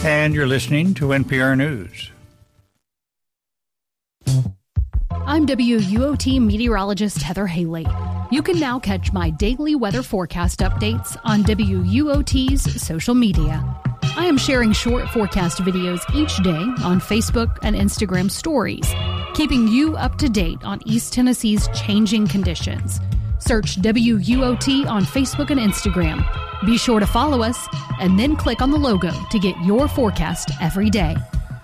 And you're listening to NPR News. I'm WUOT meteorologist Heather Haley. You can now catch my daily weather forecast updates on WUOT's social media. I am sharing short forecast videos each day on Facebook and Instagram stories, keeping you up to date on East Tennessee's changing conditions. Search WUOT on Facebook and Instagram. Be sure to follow us and then click on the logo to get your forecast every day.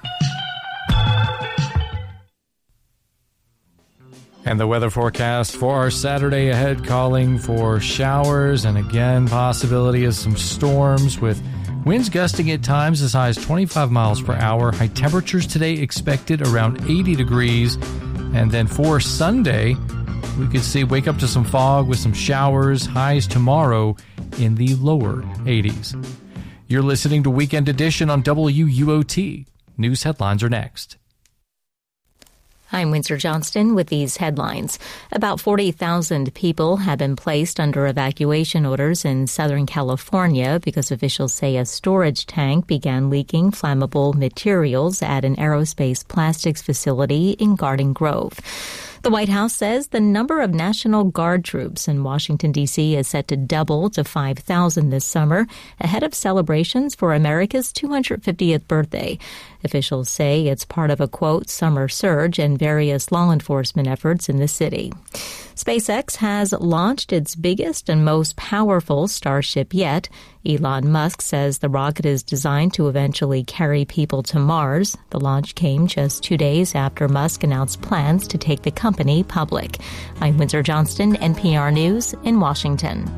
And the weather forecast for our Saturday ahead, calling for showers and again possibility of some storms with winds gusting at times as high as 25 miles per hour. High temperatures today expected around 80 degrees. And then for Sunday, we could wake up to some fog with some showers. Highs tomorrow in the lower 80s. You're listening to Weekend Edition on WUOT. News headlines are next. I'm Windsor Johnston with these headlines. About 40,000 people have been placed under evacuation orders in Southern California because officials say a storage tank began leaking flammable materials at an aerospace plastics facility in Garden Grove. The White House says the number of National Guard troops in Washington, D.C. is set to double to 5,000 this summer, ahead of celebrations for America's 250th birthday. Officials say it's part of a, quote, summer surge in various law enforcement efforts in the city. SpaceX has launched its biggest and most powerful Starship yet. Elon Musk says the rocket is designed to eventually carry people to Mars. The launch came just 2 days after Musk announced plans to take the company public. I'm Windsor Johnston, NPR News in Washington.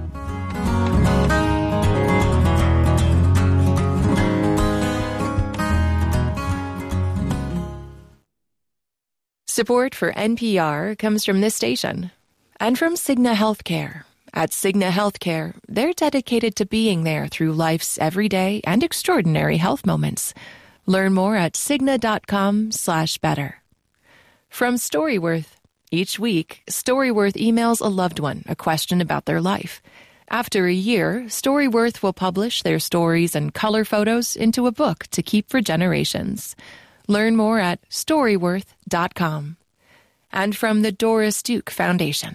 Support for NPR comes from this station and from Cigna Healthcare. At Cigna Healthcare, they're dedicated to being there through life's everyday and extraordinary health moments. Learn more at Cigna.com/better. From Storyworth. Each week, Storyworth emails a loved one a question about their life. After a year, Storyworth will publish their stories and color photos into a book to keep for generations. Learn more at Storyworth.com. And from the Doris Duke Foundation.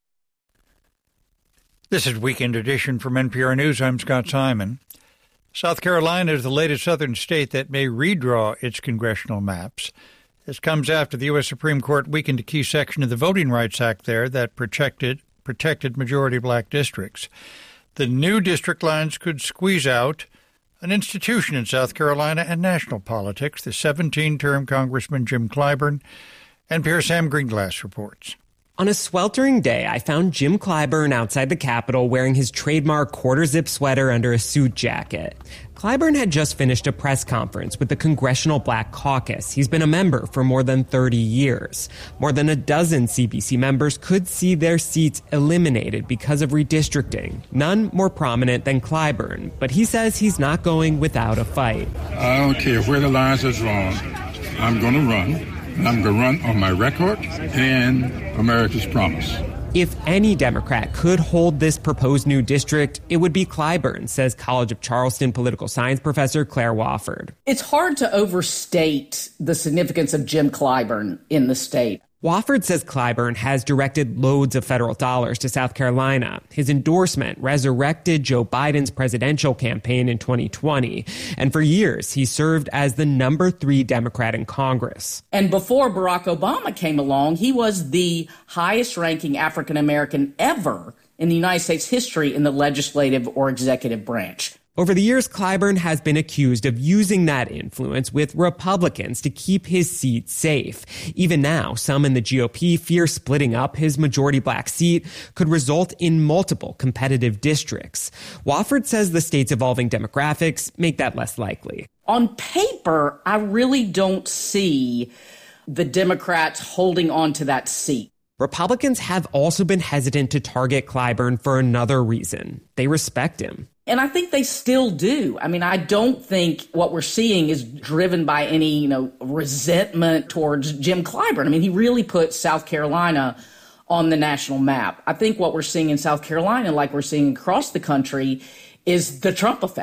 This is Weekend Edition from NPR News. I'm Scott Simon. South Carolina is the latest southern state that may redraw its congressional maps. This comes after the U.S. Supreme Court weakened a key section of the Voting Rights Act there that protected majority black districts. The new district lines could squeeze out an institution in South Carolina and national politics, the 17-term Congressman Jim Clyburn. NPR's Sam Greenglass reports. On a sweltering day, I found Jim Clyburn outside the Capitol wearing his trademark quarter-zip sweater under a suit jacket. Clyburn had just finished a press conference with the Congressional Black Caucus. He's been a member for more than 30 years. More than a dozen CBC members could see their seats eliminated because of redistricting. None more prominent than Clyburn, but he says he's not going without a fight. I don't care where the lines are drawn. I'm going to run. And I'm going to run on my record and America's promise. If any Democrat could hold this proposed new district, it would be Clyburn, says College of Charleston political science professor Claire Wofford. It's hard to overstate the significance of Jim Clyburn in the state. Wofford says Clyburn has directed loads of federal dollars to South Carolina. His endorsement resurrected Joe Biden's presidential campaign in 2020. And for years, he served as the number 3 Democrat in Congress. And before Barack Obama came along, he was the highest-ranking African-American ever in the United States history in the legislative or executive branch. Over the years, Clyburn has been accused of using that influence with Republicans to keep his seat safe. Even now, some in the GOP fear splitting up his majority black seat could result in multiple competitive districts. Wofford says the state's evolving demographics make that less likely. On paper, I really don't see the Democrats holding on to that seat. Republicans have also been hesitant to target Clyburn for another reason. They respect him. And I think they still do. I mean, I don't think what we're seeing is driven by any, resentment towards Jim Clyburn. I mean, he really put South Carolina on the national map. I think what we're seeing in South Carolina, like we're seeing across the country, is the Trump effect.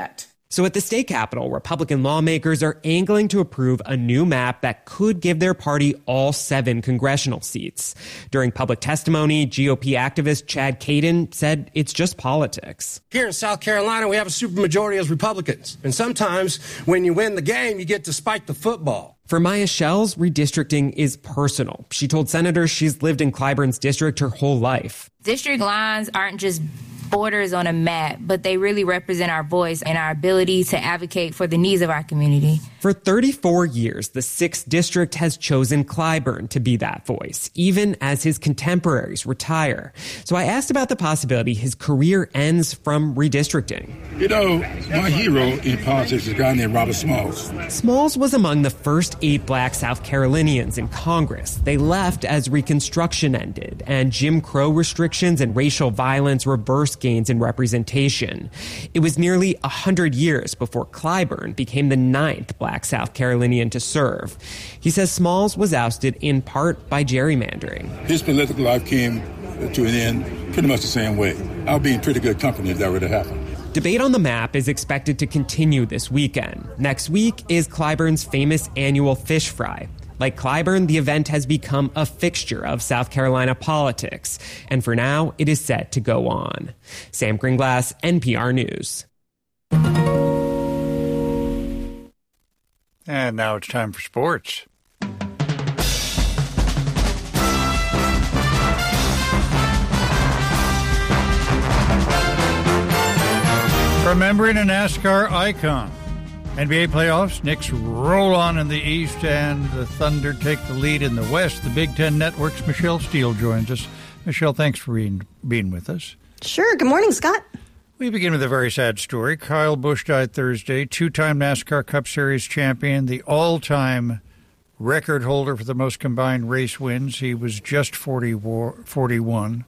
So at the state capitol, Republican lawmakers are angling to approve a new map that could give their party all 7 congressional seats. During public testimony, GOP activist Chad Caden said it's just politics. Here in South Carolina, we have a supermajority as Republicans. And sometimes when you win the game, you get to spike the football. For Maya Shells, redistricting is personal. She told senators she's lived in Clyburn's district her whole life. District lines aren't just borders on a map, but they really represent our voice and our ability to advocate for the needs of our community. For 34 years, the 6th District has chosen Clyburn to be that voice, even as his contemporaries retire. So I asked about the possibility his career ends from redistricting. You know, my hero in politics is a guy named Robert Smalls. Smalls was among the first 8 black South Carolinians in Congress. They left as Reconstruction ended, and Jim Crow restrictions and racial violence reversed gains in representation. It was nearly 100 years before Clyburn became the 9th black South Carolinian to serve. He says Smalls was ousted in part by gerrymandering. His political life came to an end pretty much the same way. I'll be in pretty good company if that were to happen. Debate on the map is expected to continue this weekend. Next week is Clyburn's famous annual fish fry. Like Clyburn, the event has become a fixture of South Carolina politics, and for now, it is set to go on. Sam Gringlass, NPR News. And now it's time for sports. Remembering a NASCAR icon. NBA playoffs, Knicks roll on in the East and the Thunder take the lead in the West. The Big Ten Network's Michelle Steele joins us. Michelle, thanks for being with us. Sure. Good morning, Scott. We begin with a very sad story. Kyle Busch died Thursday, 2-time NASCAR Cup Series champion, the all-time record holder for the most combined race wins. He was just 41.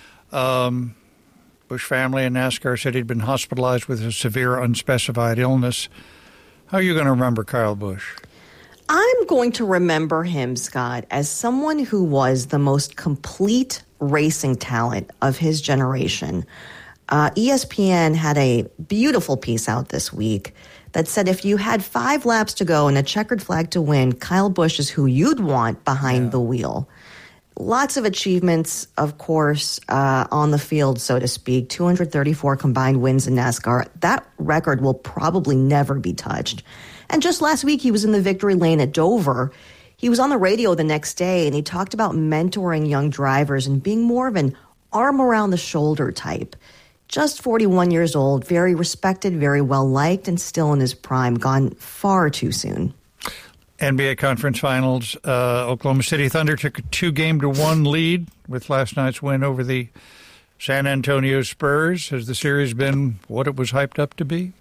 Busch family and NASCAR said he'd been hospitalized with a severe unspecified illness. How are you going to remember Kyle Busch? I'm going to remember him, Scott, as someone who was the most complete racing talent of his generation. ESPN had a beautiful piece out this week that said if you had 5 laps to go and a checkered flag to win, Kyle Busch is who you'd want behind the wheel. Lots of achievements, of course, on the field, so to speak. 234 combined wins in NASCAR. That record will probably never be touched. And just last week, he was in the victory lane at Dover. He was on the radio the next day, and he talked about mentoring young drivers and being more of an arm-around-the-shoulder type. Just 41 years old, very respected, very well-liked, and still in his prime, gone far too soon. NBA Conference Finals, Oklahoma City Thunder took a 2-1 lead with last night's win over the San Antonio Spurs. Has the series been what it was hyped up to be?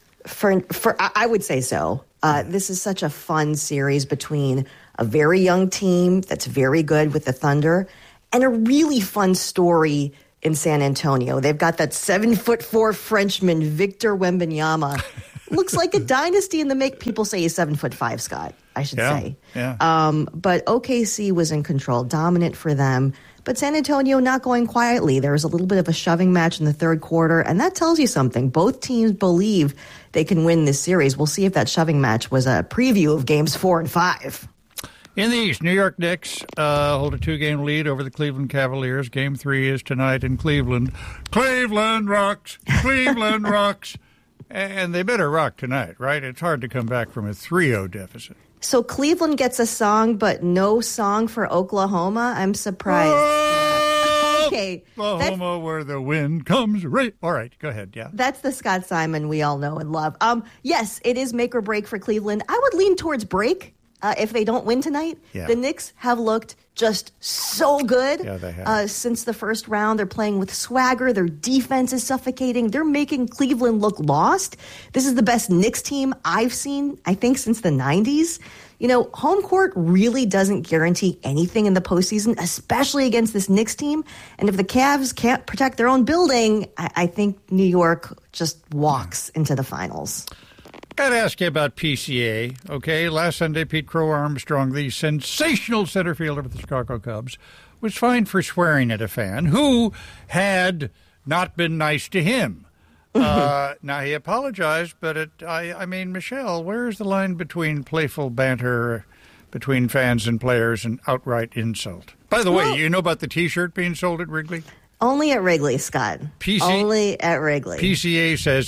I would say so. This is such a fun series between a very young team that's very good with the Thunder and a really fun story in San Antonio. They've got that 7'4" Frenchman, Victor Wembanyama. Looks like a dynasty in the make. People say he's 7'5", Scott, I should say. Yeah. But OKC was in control, dominant for them. But San Antonio not going quietly. There was a little bit of a shoving match in the third quarter, and that tells you something. Both teams believe they can win this series. We'll see if that shoving match was a preview of games 4 and 5. In the East, New York Knicks hold a 2-game lead over the Cleveland Cavaliers. Game 3 is tonight in Cleveland. Cleveland rocks! Cleveland rocks! And they better rock tonight, right? It's hard to come back from a 3-0 deficit. So Cleveland gets a song, but no song for Oklahoma? I'm surprised. Oh, okay. Oklahoma, where the wind comes right. All right, go ahead, yeah. That's the Scott Simon we all know and love. Yes, it is make or break for Cleveland. I would lean towards break if they don't win tonight. Yeah. The Knicks have looked just so good they have. Since the first round. They're playing with swagger. Their defense is suffocating. They're making Cleveland look lost. This is the best Knicks team I've seen, I think, since the 90s. You know, home court really doesn't guarantee anything in the postseason, especially against this Knicks team. And if the Cavs can't protect their own building, I think New York just walks into the finals. Got to ask you about PCA. Okay, last Sunday, Pete Crow Armstrong, the sensational center fielder for the Chicago Cubs, was fined for swearing at a fan who had not been nice to him. Now, he apologized, but I mean, Michelle, where is the line between playful banter between fans and players and outright insult? By the way, you know about the T-shirt being sold at Wrigley? Only at Wrigley, Scott. Only at Wrigley. PCA says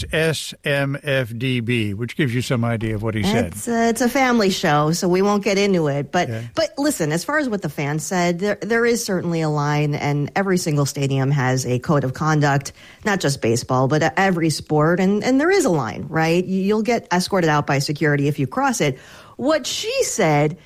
SMFDB, which gives you some idea of what he said. It's a family show, so we won't get into it. But listen, as far as what the fans said, there is certainly a line, and every single stadium has a code of conduct, not just baseball, but every sport, and there is a line, right? You'll get escorted out by security if you cross it. What she said,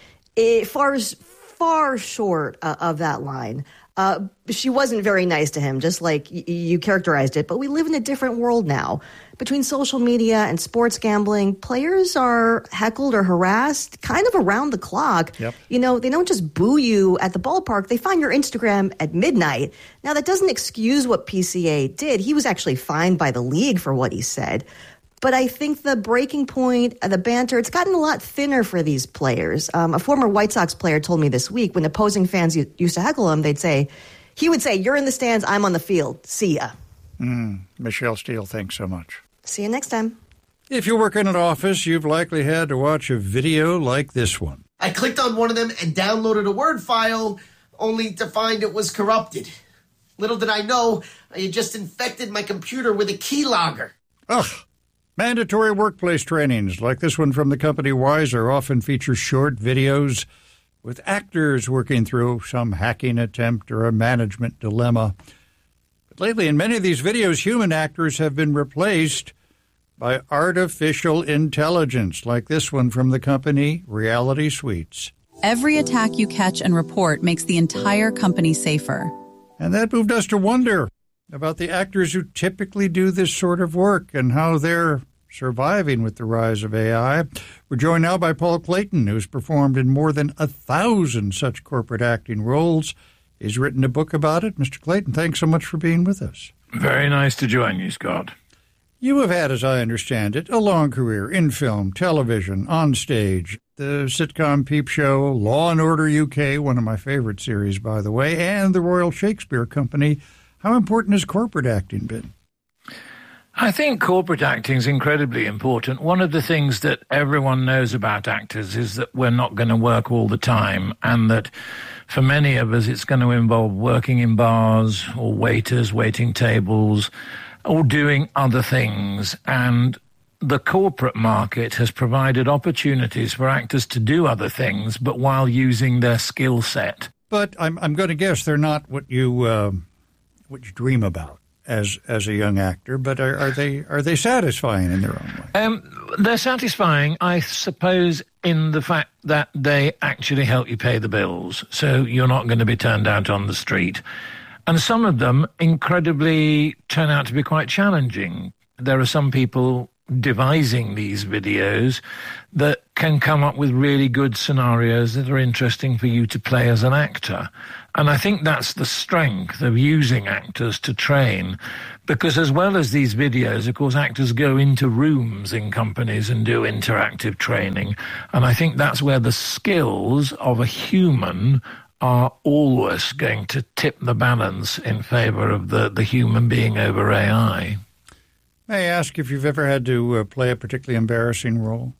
far short of that line. She wasn't very nice to him, just like you characterized it. But we live in a different world now. Between social media and sports gambling, players are heckled or harassed kind of around the clock. Yep. You know, they don't just boo you at the ballpark. They find your Instagram at midnight. Now, that doesn't excuse what PCA did. He was actually fined by the league for what he said. But I think the breaking point, the banter, it's gotten a lot thinner for these players. A former White Sox player told me this week when opposing fans used to heckle him, he would say, "You're in the stands, I'm on the field. See ya." Michelle Steele, thanks so much. See you next time. If you work in an office, you've likely had to watch a video like this one. I clicked on one of them and downloaded a Word file, only to find it was corrupted. Little did I know, I had just infected my computer with a keylogger. Ugh. Mandatory workplace trainings like this one from the company Wiser often feature short videos with actors working through some hacking attempt or a management dilemma. But lately, in many of these videos, human actors have been replaced by artificial intelligence, like this one from the company Reality Suites. Every attack you catch and report makes the entire company safer. And that moved us to wonder about the actors who typically do this sort of work and how they're surviving with the rise of AI. We're joined now by Paul Clayton, who's performed in more than 1,000 such corporate acting roles. He's written a book about it. Mr. Clayton, thanks so much for being with us. Very nice to join you, Scott. You have had, as I understand it, a long career in film, television, on stage, the sitcom Peep Show, Law & Order UK, one of my favorite series, by the way, and the Royal Shakespeare Company. How important has corporate acting been? I think corporate acting is incredibly important. One of the things that everyone knows about actors is that we're not going to work all the time, and that for many of us it's going to involve working in bars or waiters, waiting tables, or doing other things. And the corporate market has provided opportunities for actors to do other things, but while using their skill set. But I'm going to guess they're not what you dream about as a young actor, but are they satisfying in their own way? They're satisfying, I suppose, in the fact that they actually help you pay the bills, so you're not going to be turned out on the street. And some of them incredibly turn out to be quite challenging. There are some people devising these videos that can come up with really good scenarios that are interesting for you to play as an actor. And I think that's the strength of using actors to train, because as well as these videos, of course, actors go into rooms in companies and do interactive training. And I think that's where the skills of a human are always going to tip the balance in favor of the human being over AI. May I ask if you've ever had to play a particularly embarrassing role?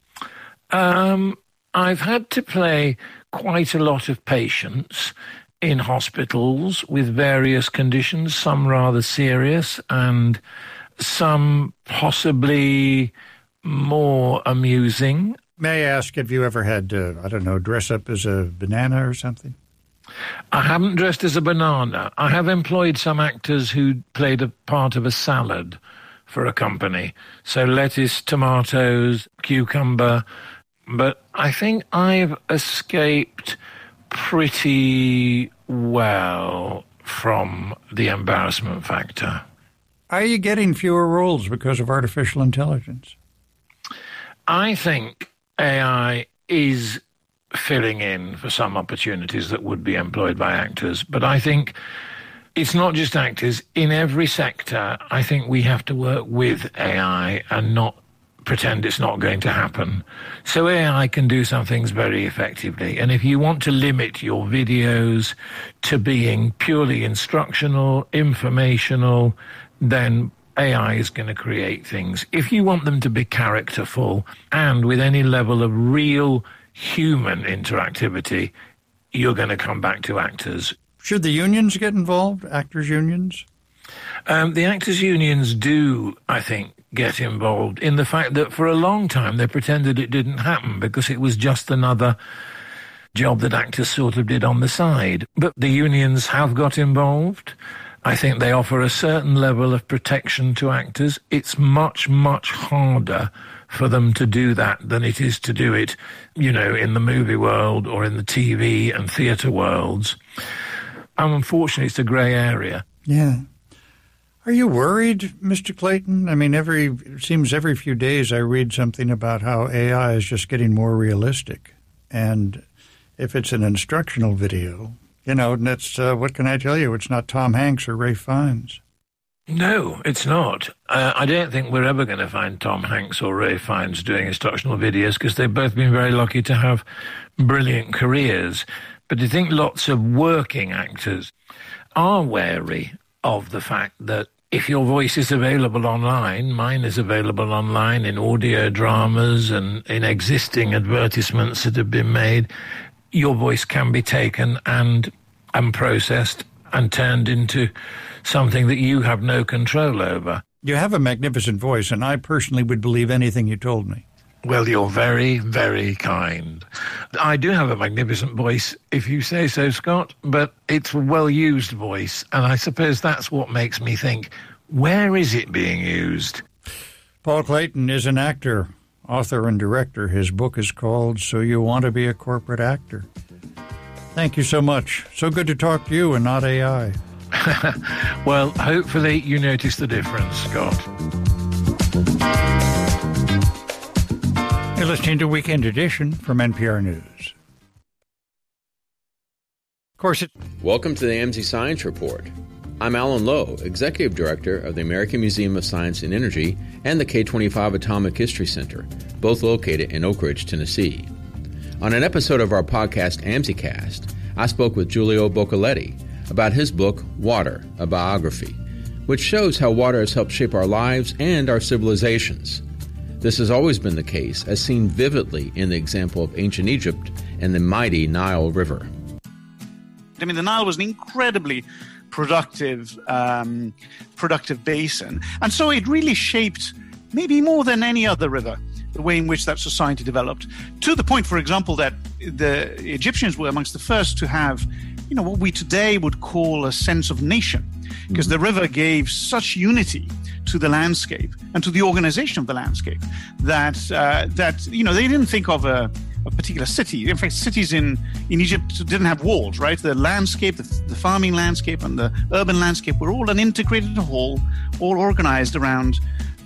I've had to play quite a lot of patients in hospitals with various conditions, some rather serious and some possibly more amusing. May I ask, have you ever had to, dress up as a banana or something? I haven't dressed as a banana. I have employed some actors who played a part of a salad for a company. So lettuce, tomatoes, cucumber. But I think I've escaped pretty well from the embarrassment factor. Are you getting fewer roles because of artificial intelligence? I think AI is filling in for some opportunities that would be employed by actors. But I think it's not just actors. In every sector, I think we have to work with AI and not pretend it's not going to happen. So AI can do some things very effectively. And if you want to limit your videos to being purely instructional, informational, then AI is going to create things, if you want them to be characterful and with any level of real human interactivity, you're going to come back to actors. Should the unions get involved, actors' unions? The actors' unions do, I think, get involved in the fact that for a long time they pretended it didn't happen because it was just another job that actors sort of did on the side. But the unions have got involved. I think they offer a certain level of protection to actors. It's much, much harder for them to do that than it is to do it, you know, in the movie world or in the TV and theatre worlds. And unfortunately, it's a grey area. Yeah. Are you worried, Mr. Clayton? I mean, it seems every few days I read something about how AI is just getting more realistic. And if it's an instructional video, you know, and that's, what can I tell you? It's not Tom Hanks or Ralph Fiennes. No, it's not. I don't think we're ever going to find Tom Hanks or Ralph Fiennes doing instructional videos because they've both been very lucky to have brilliant careers. But I think lots of working actors are wary of the fact that if your voice is available online, mine is available online in audio dramas and in existing advertisements that have been made, your voice can be taken and processed and turned into something that you have no control over. You have a magnificent voice, and I personally would believe anything you told me. Well, you're very, very kind. I do have a magnificent voice, if you say so, Scott, but it's a well-used voice, and I suppose that's what makes me think, where is it being used? Paul Clayton is an actor, author, and director. His book is called So You Want to Be a Corporate Actor. Thank you so much. So good to talk to you and not AI. Well, hopefully you notice the difference, Scott. You're listening to Weekend Edition from NPR News. Of course, Welcome to the AMSI Science Report. I'm Alan Lowe, Executive Director of the American Museum of Science and Energy and the K-25 Atomic History Center, both located in Oak Ridge, Tennessee. On an episode of our podcast, AMSIcast, I spoke with Giulio Bocoletti about his book, Water, a Biography, which shows how water has helped shape our lives and our civilizations. This has always been the case, as seen vividly in the example of ancient Egypt and the mighty Nile River. I mean, the Nile was an incredibly productive basin. And so it really shaped, maybe more than any other river, the way in which that society developed, to the point, for example, that the Egyptians were amongst the first to have, you know, what we today would call a sense of nation, because the river gave such unity to the landscape and to the organization of the landscape that you know, they didn't think of a particular city. In fact, cities in Egypt didn't have walls, right? The landscape, the farming landscape and the urban landscape were all an integrated whole, all organized around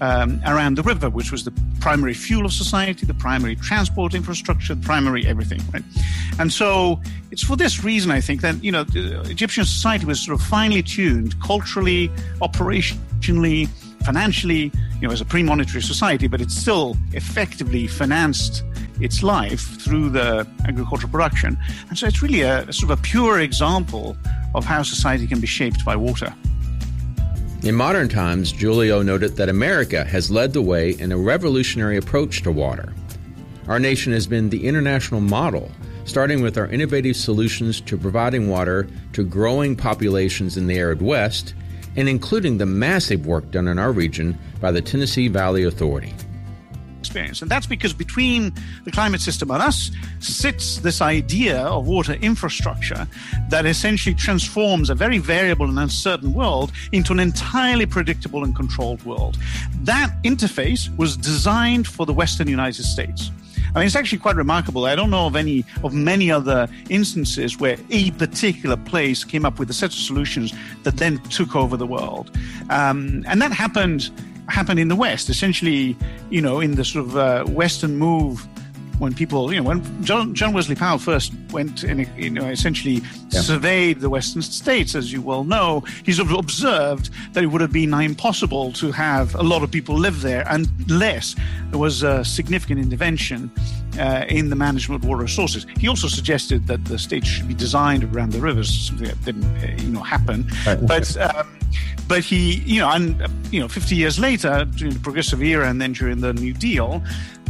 the river, which was the primary fuel of society, the primary transport infrastructure, the primary everything, right? And so it's for this reason, I think, that, you know, Egyptian society was sort of finely tuned culturally, operationally, financially, you know, as a pre-monetary society, but it still effectively financed its life through the agricultural production. And so it's really a sort of a pure example of how society can be shaped by water. In modern times, Giulio noted that America has led the way in a revolutionary approach to water. Our nation has been the international model, starting with our innovative solutions to providing water to growing populations in the arid West, and including the massive work done in our region by the Tennessee Valley Authority. And that's because between the climate system and us sits this idea of water infrastructure that essentially transforms a very variable and uncertain world into an entirely predictable and controlled world. That interface was designed for the Western United States. I mean, it's actually quite remarkable. I don't know of many other instances where a particular place came up with a set of solutions that then took over the world. And that happened in the West, essentially, you know, in the sort of Western move, when people, you know, when John Wesley Powell first went and, you know, essentially surveyed the Western states, as you well know, he sort of observed that it would have been impossible to have a lot of people live there unless there was a significant intervention in the management of water resources. He also suggested that the states should be designed around the rivers, something that didn't, happen. Right. But he, 50 years later, during the Progressive Era and then during the New Deal,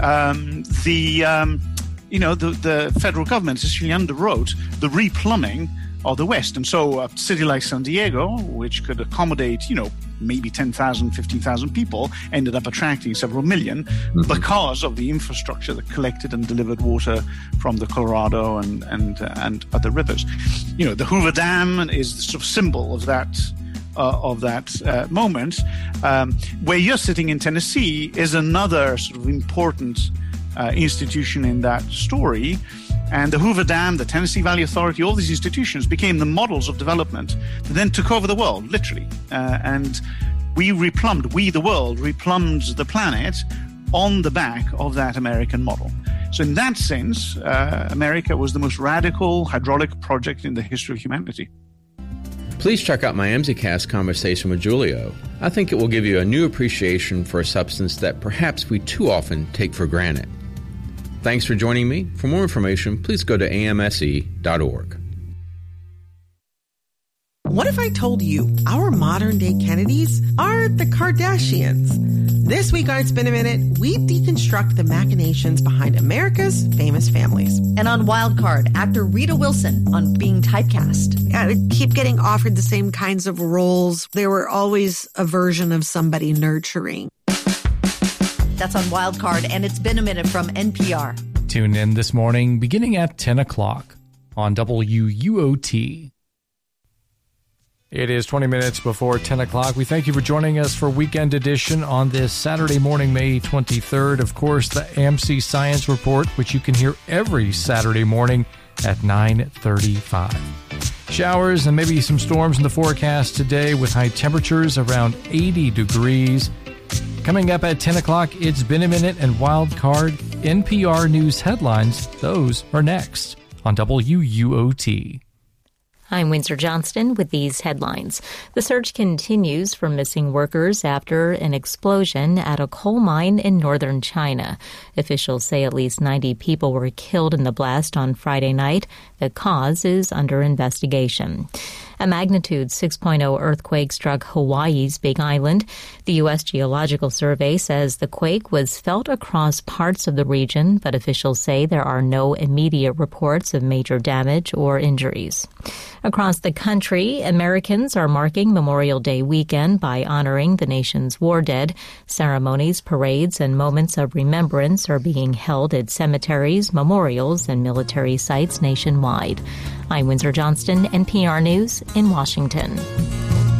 the federal government essentially underwrote the replumbing of the West. And so a city like San Diego, which could accommodate, maybe 10,000, 15,000 people, ended up attracting several million because of the infrastructure that collected and delivered water from the Colorado and other rivers. The Hoover Dam is the sort of symbol of that moment. Where you're sitting in Tennessee is another sort of important institution in that story. And the Hoover Dam, the Tennessee Valley Authority, all these institutions became the models of development that then took over the world, literally. And we, the world, replumbed the planet on the back of that American model. So in that sense, America was the most radical hydraulic project in the history of humanity. Please check out my MZCast conversation with Giulio. I think it will give you a new appreciation for a substance that perhaps we too often take for granted. Thanks for joining me. For more information, please go to amse.org. What if I told you our modern-day Kennedys are the Kardashians? This week on It's Been a Minute, we deconstruct the machinations behind America's famous families. And on Wildcard, actor Rita Wilson on being typecast. I keep getting offered the same kinds of roles. There were always a version of somebody nurturing. That's on Wildcard, and It's Been a Minute from NPR. Tune in this morning beginning at 10 o'clock on WUOT. It is 20 minutes before 10 o'clock. We thank you for joining us for Weekend Edition on this Saturday morning, May 23rd. Of course, the AMC Science Report, which you can hear every Saturday morning at 9:35. Showers and maybe some storms in the forecast today with high temperatures around 80 degrees. Coming up at 10 o'clock, It's Been a Minute and Wildcard. NPR News headlines. Those are next on WUOT. I'm Windsor Johnston with these headlines. The search continues for missing workers after an explosion at a coal mine in northern China. Officials say at least 90 people were killed in the blast on Friday night. The cause is under investigation. A magnitude 6.0 earthquake struck Hawaii's Big Island. The U.S. Geological Survey says the quake was felt across parts of the region, but officials say there are no immediate reports of major damage or injuries. Across the country, Americans are marking Memorial Day weekend by honoring the nation's war dead. Ceremonies, parades, and moments of remembrance are being held at cemeteries, memorials, and military sites nationwide. I'm Windsor Johnston, NPR News in Washington.